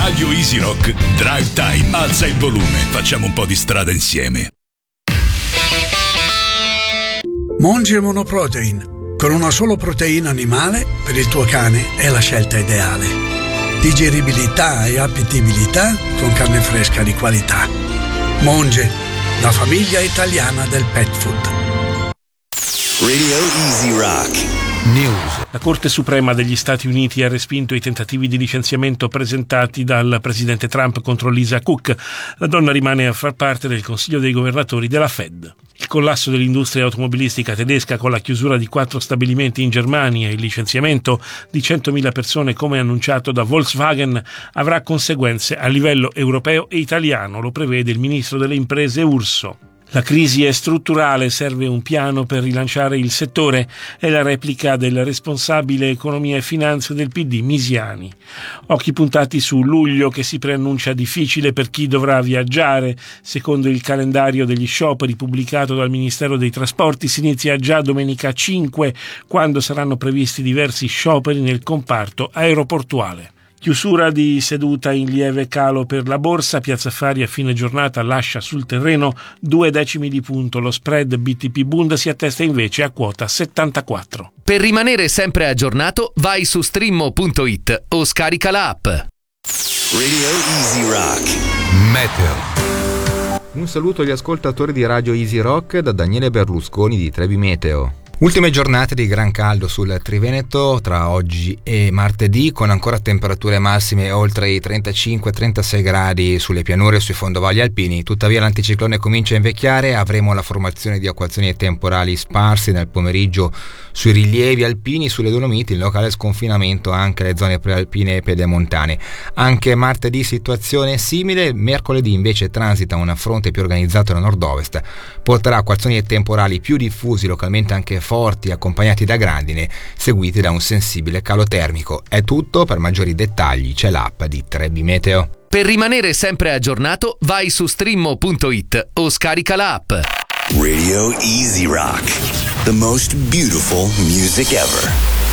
Radio Easy Rock Drive Time. Alza il volume, facciamo un po' di strada insieme. Monge Monoprotein. Con una solo proteina animale, per il tuo cane è la scelta ideale. Digeribilità e appetibilità con carne fresca di qualità. Monge, la famiglia italiana del pet food. Radio Easy Rock News. La Corte Suprema degli Stati Uniti ha respinto i tentativi di licenziamento presentati dal presidente Trump contro Lisa Cook. La donna rimane a far parte del Consiglio dei governatori della Fed. Il collasso dell'industria automobilistica tedesca con la chiusura di 4 stabilimenti in Germania e il licenziamento di 100.000 persone come annunciato da Volkswagen avrà conseguenze a livello europeo e italiano, lo prevede il ministro delle imprese Urso. La crisi è strutturale, serve un piano per rilanciare il settore, è la replica del responsabile economia e finanze del PD Misiani. Occhi puntati su luglio che si preannuncia difficile per chi dovrà viaggiare. Secondo il calendario degli scioperi pubblicato dal Ministero dei Trasporti si inizia già domenica 5, quando saranno previsti diversi scioperi nel comparto aeroportuale. Chiusura di seduta in lieve calo per la borsa, Piazza Affari a fine giornata lascia sul terreno 2 decimi di punto, lo spread BTP Bund si attesta invece a quota 74. Per rimanere sempre aggiornato vai su streammo.it o scarica la app. Radio Easy Rock Meteo. Un saluto agli ascoltatori di Radio Easy Rock da Daniele Berlusconi di Trebi Meteo. Ultime giornate di gran caldo sul Triveneto tra oggi e martedì, con ancora temperature massime oltre i 35-36 gradi sulle pianure e sui fondovali alpini. Tuttavia l'anticiclone comincia a invecchiare, avremo la formazione di acquazzoni temporali sparsi nel pomeriggio sui rilievi alpini, sulle Dolomiti, in locale sconfinamento anche le zone prealpine e pedemontane. Anche martedì situazione simile, mercoledì invece transita un fronte più organizzato da nord-ovest, porterà acquazzoni temporali più diffusi, localmente anche forti, accompagnati da grandine, seguiti da un sensibile calo termico. È tutto, per maggiori dettagli c'è l'app di Trebi Meteo. Per rimanere sempre aggiornato vai su streammo.it o scarica la app. Radio Easy Rock, the most beautiful music ever.